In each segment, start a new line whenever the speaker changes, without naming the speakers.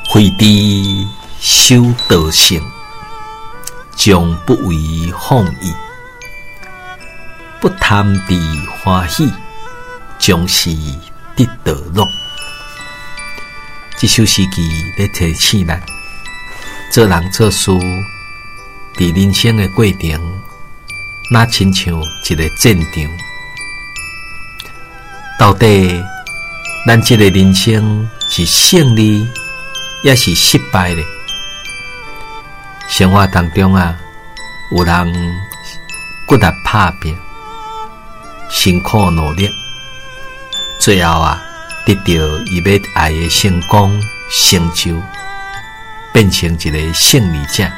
非知修道性，将不为放逸；不贪地欢喜，将是得道乐。这首诗句咧提醒咱，做人做事，伫人生的过程，那亲像一个战场。到底咱这个人生是胜利，也是失败的？生活当中有人骨力打拼，辛苦努力，最后得到伊要爱的成功成就，变成一个胜利者。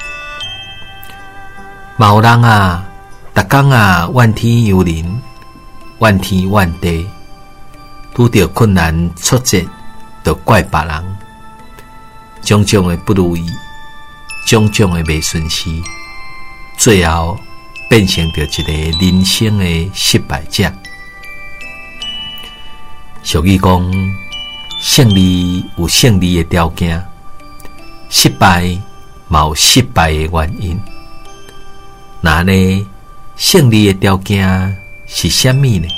嘛有人逐天怨天尤人，怨天怨地，拄到困难挫折，就怪别人，种种的不如意，种种的袂顺遂，最后变成着一个人生的失败者。俗语讲，胜利有胜利的条件，失败嘛有失败的原因。那呢，胜利的条件是什么呢？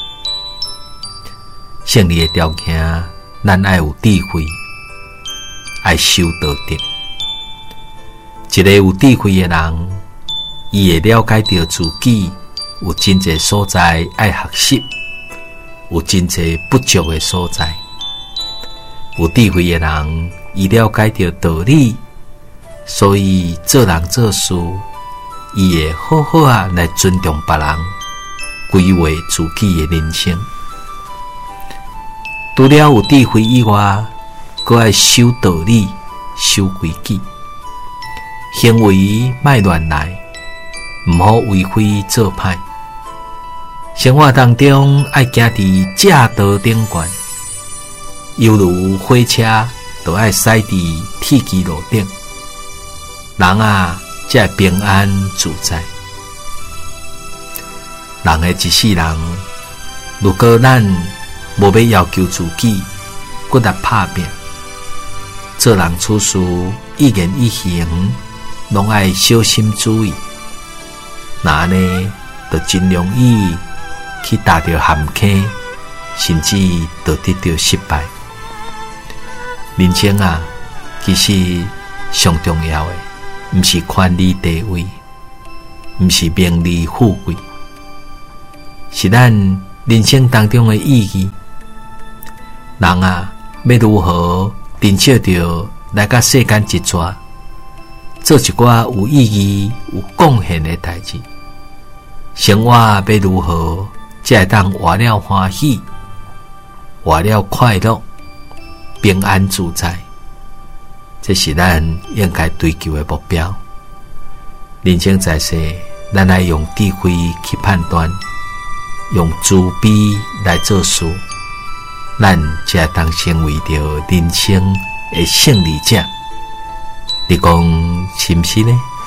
胜利的条件，咱爱有智慧，爱修道德。一个有智慧的人，伊会了解到自己有真侪所在爱学习，有真侪不足的所在。有智慧的人，伊了解到道理，所以做人做事，伊会好好来尊重别人，规划自己的人生。除了有智慧以外，还爱守道理、守规矩，行为莫乱来，毋好为非作歹。生活当中爱行伫正道顶悬，犹如火车，都爱驶伫铁基路顶。人才会平安自在。人的一世人，如果咱无要求自己骨力打拼，做人处事一言一行，拢爱小心注意，那呢，就真容易去踏到陷阱，甚至就得到失败。人生其实上重要的，毋是权力地位，毋是名利富贵，是咱人生当中的意义。人要如何珍惜着来甲世间一逝，做一寡有意义、有贡献的代志。生活要如何才会当活了欢喜，活了快乐，平安自在？这是咱应该追求的目标。人生在世，咱爱用智慧去判断，用慈悲来做事，咱才会当成为着人生的胜利者。你讲是毋是呢？